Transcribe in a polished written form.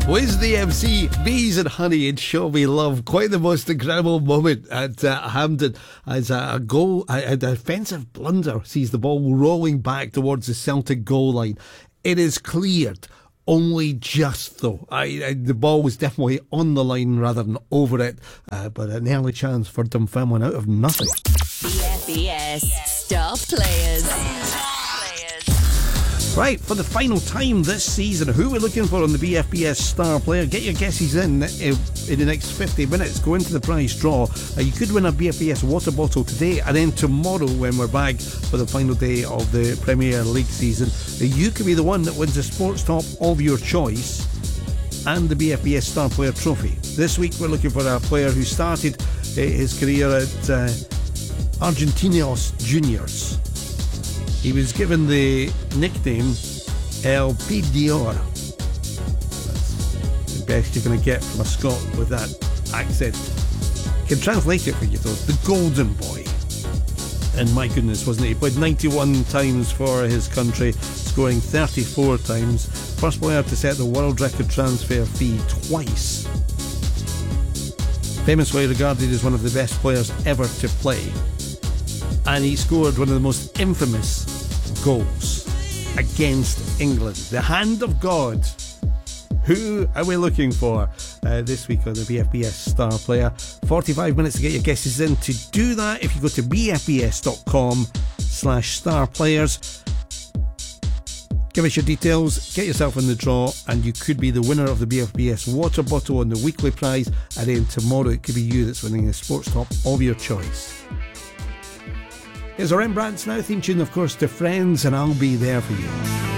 Was the MC Bees and Honey and Show Me Love. Quite the most incredible moment at Hampden as a defensive blunder sees the ball rolling back towards the Celtic goal line. It is cleared. Only just though. The ball was definitely on the line rather than over it, but an early chance for Dunfermline out of nothing. BFBS Star Players. Right, for the final time this season, who we're looking for on the BFBS Star Player? Get your guesses in the next 50 minutes. Go into the prize draw. You could win a BFBS water bottle today, and then tomorrow when we're back for the final day of the Premier League season, you could be the one that wins a sports top of your choice and the BFBS Star Player trophy. This week we're looking for a player who started his career at Argentinos Juniors. He was given the nickname El Pidor. That's the best you're going to get from a Scot with that accent. I can translate it for you though. The Golden Boy. And my goodness, wasn't he? He played 91 times for his country, scoring 34 times. First player to set the world record transfer fee twice. Famously regarded as one of the best players ever to play. And he scored one of the most infamous goals against England. The hand of God. Who are we looking for this week on the BFBS Star Player? 45 minutes to get your guesses in. To do that, if you go to bfbs.com/starplayers, give us your details, get yourself in the draw, and you could be the winner of the BFBS water bottle and the weekly prize. And then tomorrow it could be you that's winning the sports top of your choice. Here's our Rembrandts now, theme tune of course to Friends, and I'll be there for you.